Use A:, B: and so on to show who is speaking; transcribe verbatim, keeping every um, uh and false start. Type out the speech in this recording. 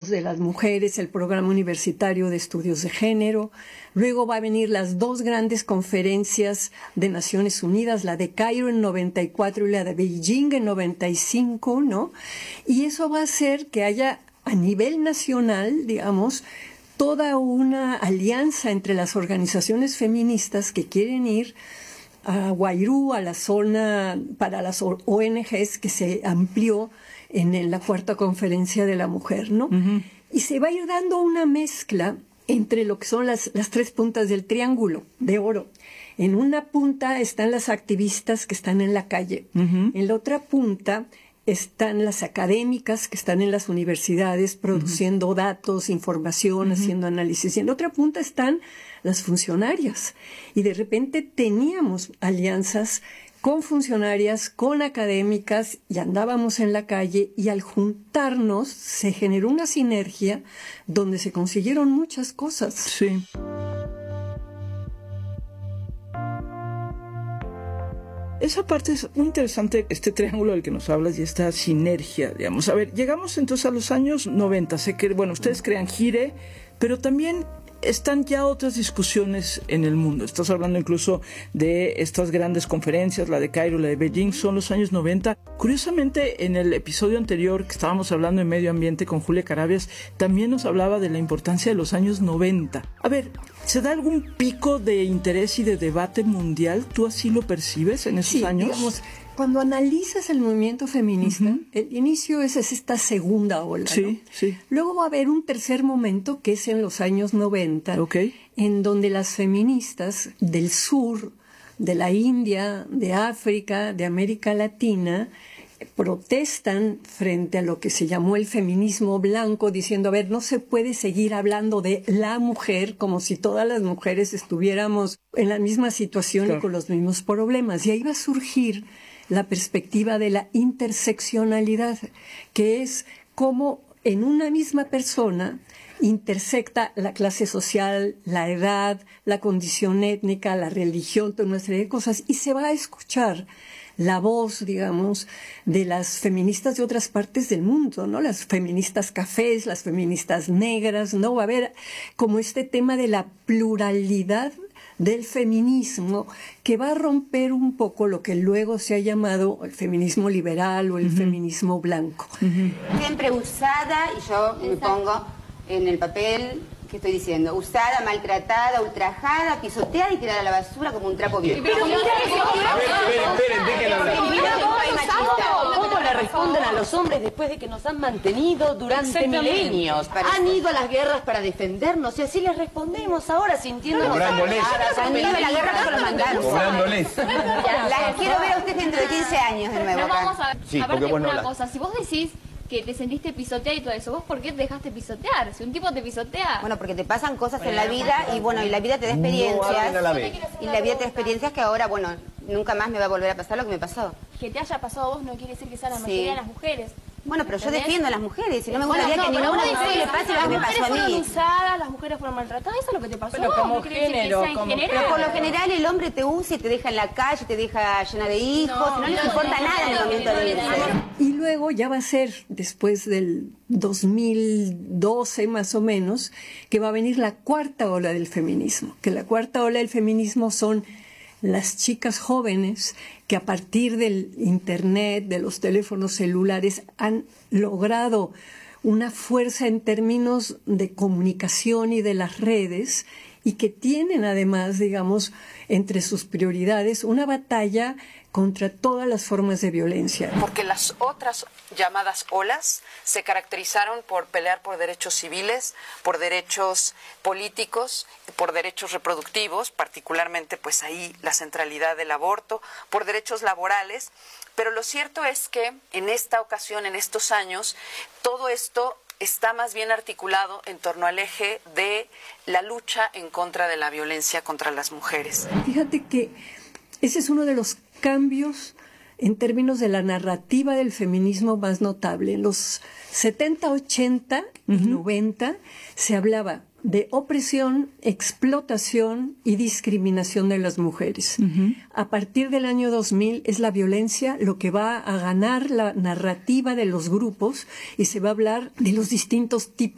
A: de las Mujeres, el Programa Universitario de Estudios de Género. Luego va a venir las dos grandes conferencias de Naciones Unidas, la de Cairo en noventa y cuatro y la de Beijing en noventa y cinco, ¿no? Y eso va a hacer que haya a nivel nacional, digamos, toda una alianza entre las organizaciones feministas que quieren ir a Guairú, a la zona para las O N Ges que se amplió en, en la cuarta conferencia de la mujer, ¿no? Uh-huh. Y se va a ir dando una mezcla entre lo que son las, las tres puntas del triángulo de oro. En una punta están las activistas que están en la calle. Uh-huh. En la otra punta están las académicas que están en las universidades produciendo uh-huh. datos, información, uh-huh. haciendo análisis. Y en la otra punta están las funcionarias. Y de repente teníamos alianzas con funcionarias, con académicas, y andábamos en la calle, y al juntarnos se generó una sinergia donde se consiguieron muchas cosas.
B: Sí. Esa parte es muy interesante, este triángulo del que nos hablas y esta sinergia, digamos. A ver, llegamos entonces a los años noventa. Sé que, bueno, ustedes crean Gire, pero también están ya otras discusiones en el mundo. Estás hablando incluso de estas grandes conferencias, la de Cairo, la de Beijing, son los años noventa. Curiosamente, en el episodio anterior que estábamos hablando de medio ambiente con Julia Carabias, también nos hablaba de la importancia de los años noventa. A ver, ¿se da algún pico de interés y de debate mundial? ¿Tú así lo percibes en esos
A: sí,
B: años?
A: Digamos, cuando analizas el movimiento feminista, uh-huh. el inicio es, es esta segunda ola,
B: sí,
A: ¿no?
B: Sí.
A: Luego va a haber un tercer momento que es en los años noventa,
B: okay.
A: en donde las feministas del sur, de la India, de África, de América Latina, protestan frente a lo que se llamó el feminismo blanco, diciendo, a ver, no se puede seguir hablando de la mujer como si todas las mujeres estuviéramos en la misma situación claro. y con los mismos problemas. Y ahí va a surgir la perspectiva de la interseccionalidad, que es cómo en una misma persona intersecta la clase social, la edad, la condición étnica, la religión, toda una serie de cosas, y se va a escuchar la voz, digamos, de las feministas de otras partes del mundo, ¿no? Las feministas cafés, las feministas negras, ¿no? Va a haber como este tema de la pluralidad del feminismo que va a romper un poco lo que luego se ha llamado el feminismo liberal o el uh-huh. feminismo blanco.
C: Uh-huh. Siempre usada, y yo me pongo en el papel que estoy diciendo, usada, maltratada, ultrajada, pisoteada y tirada a la basura como un trapo viejo.
D: Pero mira,
E: esperen, déjenla hablar.
D: ¿Cómo le responden a los hombres después de que nos han mantenido durante milenios? Han ido a las guerras para defendernos y así les respondemos ahora sintiéndonos...
E: Cobrándoles.
C: Han ido a la guerra para los mandaron.
E: Cobrándoles.
C: Las quiero ver a ustedes dentro de quince años de nuevo.
F: No, vamos a ver.
E: Sí,
F: Aparte,
E: porque bueno,
F: una
E: la...
F: cosa, si vos decís que te sentiste pisoteada y todo eso, ¿vos por qué te dejaste pisotear? Si un tipo te pisotea...
C: Bueno, porque te pasan cosas en la vida y bueno, y la vida te da experiencias.
E: No, la vez.
C: Y la vida te da experiencias que ahora, bueno, nunca más me va a volver a pasar lo que me pasó.
F: Que te haya pasado a vos no quiere decir que sea la
C: Sí.
F: mayoría de las mujeres.
C: Bueno, pero yo
F: ¿Entendés?
C: defiendo a las mujeres y no me
F: Bueno,
C: gustaría
F: no,
C: que
F: pero
C: ninguna
F: vos
C: mujer
F: decís,
C: le pase lo que me
F: las
C: pasó a
F: mujeres fueron
C: mí.
F: usadas, las mujeres fueron maltratadas, eso es lo que te pasó.
D: Pero como
F: no quiere decir que
D: género,
F: sea en
D: como-
F: general.
C: Pero por lo general el hombre te usa y te deja en la calle, te deja llena de hijos,
F: No,
C: y no les
F: no,
C: importa
F: no,
C: nada en el
F: no,
C: momento
F: no,
C: de
F: no,
C: irse.
F: no.
A: Y luego ya va a ser, después del dos mil doce más o menos, que va a venir la cuarta ola del feminismo. Que la cuarta ola del feminismo son las chicas jóvenes que a partir del internet, de los teléfonos celulares, han logrado una fuerza en términos de comunicación y de las redes, y que tienen además, digamos, entre sus prioridades una batalla contra todas las formas de violencia.
G: Porque las otras llamadas olas se caracterizaron por pelear por derechos civiles, por derechos políticos, por derechos reproductivos, particularmente pues ahí la centralidad del aborto, por derechos laborales, pero lo cierto es que en esta ocasión, en estos años, todo esto está más bien articulado en torno al eje de la lucha en contra de la violencia contra las mujeres.
A: Fíjate que ese es uno de los cambios en términos de la narrativa del feminismo más notable. En los setenta, ochenta y uh-huh. noventa se hablaba de opresión, explotación y discriminación de las mujeres. Uh-huh. A partir del año dos mil es la violencia lo que va a ganar la narrativa de los grupos y se va a hablar de los distintos tipos